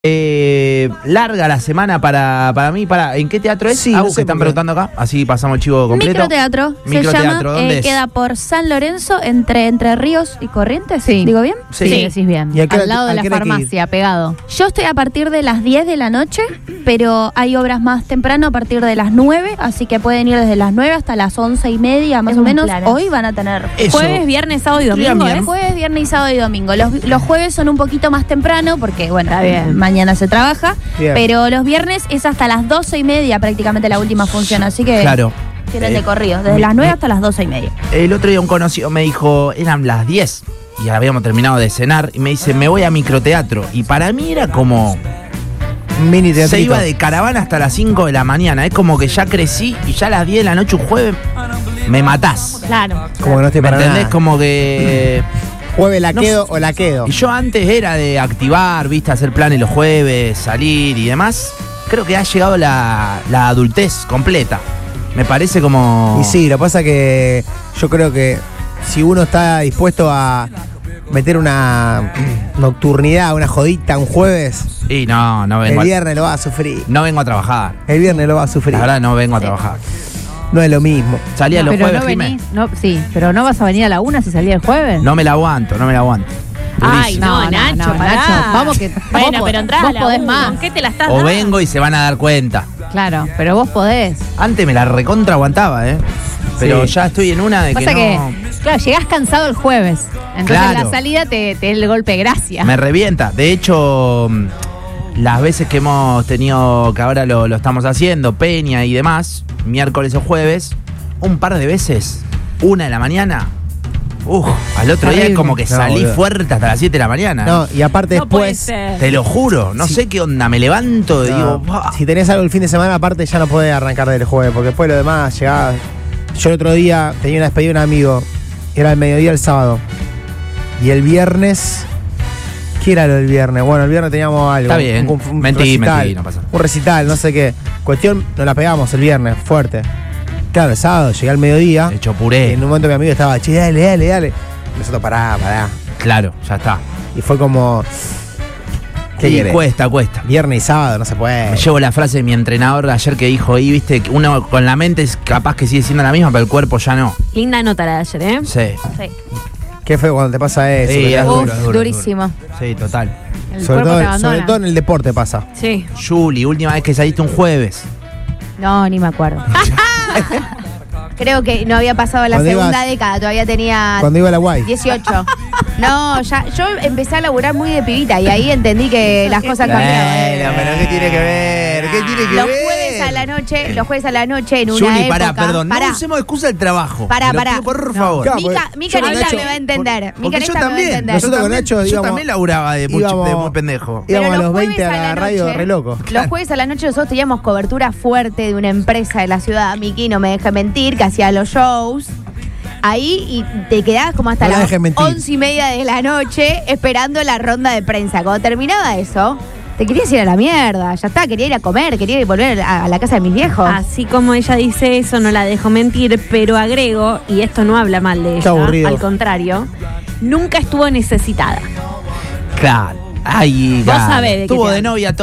Larga la semana para mí. ¿En qué teatro es? Sí, Algo no que sé están por qué. preguntando acá. Así pasamos el chivo completo. Microteatro. Se Microteatro, llama. ¿dónde es? Queda por San Lorenzo, entre Ríos y Corrientes. Sí. ¿Digo bien? Sí. Sí, decís bien. ¿Y a qué hora- Al lado de a la qué hora hay que ir? farmacia, pegado. Yo estoy a partir de las 10 de la noche, pero hay obras más temprano a partir de las 9, así que pueden ir desde las 9 hasta las 11:30, más Es o un menos. plan. Hoy van a tener Eso. Jueves, viernes, sábado y domingo, Bien. ¿eh? jueves, viernes, sábado y domingo. Los jueves son un poquito más temprano porque, bueno, Está bien. mañana se trabaja, Bien. pero los viernes es hasta las 12:30 prácticamente la última función, así que Claro. tienen de corrido, desde las 9 hasta las 12:30. El otro día un conocido me dijo, eran las 10 y habíamos terminado de cenar y me dice, me voy a microteatro. Y para mí era como, Mini se teatrito. iba de caravana hasta las 5 de la mañana. Es como que ya crecí y ya a las 10 de la noche un jueves me matás. Claro. Como que no estoy ¿Me para entendés? nada. Como que... Jueves la No quedo sé. o la quedo. Y yo antes era de activar, viste, hacer planes los jueves, salir y demás. Creo que ha llegado la adultez completa. Me parece como... Y sí, lo que pasa que yo creo que si uno está dispuesto a meter una nocturnidad, una jodita un jueves, Y no el vengo, viernes lo va a sufrir. no vengo a trabajar. El viernes lo va a sufrir. La verdad no vengo a trabajar. No es lo mismo. Salía los Pero jueves, no Jimé. venís, no, sí, pero no vas a venir a la 1 si salía el jueves. No me la aguanto. Ay, Durísimo. no, Nacho, pará. Nacho, vamos que Bueno, vos, pero entrás vos a la podés 1, más. ¿con qué te la estás O dando? vengo y se van a dar cuenta. Claro, pero vos podés. Antes me la recontra aguantaba, Pero Sí. ya estoy en una de Pasa que no... claro, llegás cansado el jueves. Entonces Claro. la salida te da el golpe de gracia. Me revienta. De hecho, las veces que hemos tenido, que ahora lo estamos haciendo, Peña y demás, miércoles o jueves, un par de veces, 1 de la mañana, al otro día es Terrible. como que No, salí boludo. fuerte hasta las 7 de la mañana. No, y aparte No puede después, ser. Te lo juro, no Sí. sé qué onda, me levanto y no, digo, "Buah". si tenés algo el fin de semana, aparte ya no podés arrancar del jueves, porque después lo demás llegaba. Yo el otro día tenía una despedida de un amigo, era el mediodía el sábado. Y el viernes. ¿Qué era lo del viernes? Bueno, el viernes teníamos algo. Está bien. Mentí, recital, no pasa nada. un recital, no sé qué. Cuestión, nos la pegamos el viernes, fuerte. Claro, el sábado llegué al mediodía. Hecho Y puré. en un momento mi amigo estaba, che, dale. Y nosotros, pará. Claro, ya está. Y fue como. ¿Qué Y querés? cuesta. Viernes y sábado, no se puede. Me llevo la frase de mi entrenador de ayer que dijo, y viste, que uno con la mente es capaz que sigue siendo la misma, pero el cuerpo ya no. Linda nota la de ayer, ¿eh? Sí. Qué feo cuando te pasa eso. Sí, que es te- duro, es duro. Durísimo. Sí, total. El sobre, cuerpo te todo, abandona. sobre todo en el deporte pasa. Sí. Juli, última vez que saliste un jueves. No, ni me acuerdo. Creo que no había pasado la Cuando segunda ibas- década, todavía tenía Cuando iba a la guay. 18. No, ya, yo empecé a laburar muy de pibita y ahí entendí que las cosas cambiaban. Bueno, pero ¿qué tiene que ver? ¿Qué tiene que Los ver? jueves a la noche en una Juli, época. pará, perdón, Pará. no usemos excusa del trabajo. Pará, Te lo pará. pido por No. favor. Claro, Mica con Nesta Nacho- me va a entender. Mica Porque yo Nesta me va a también, entender. Nosotros con Nacho yo íbamos- también laburaba de muy pendejo. Pero Íbamos a los jueves 20 a la radio noche, re loco. Los jueves a la noche nosotros teníamos cobertura fuerte de una empresa de la ciudad, Miki, no me deja mentir, que hacía los shows. Ahí y te quedabas como hasta No la las dejes mentir. 11:30 de la noche esperando la ronda de prensa. Cuando terminaba eso, te querías ir a la mierda. Ya está, quería ir a comer, quería ir a volver a la casa de mis viejos. Así como ella dice eso, no la dejo mentir, pero agrego, y esto no habla mal de Qué ella, aburrido. al contrario, nunca estuvo necesitada. Claro. Ay, Vos sabés de qué estuvo te de hablo. novia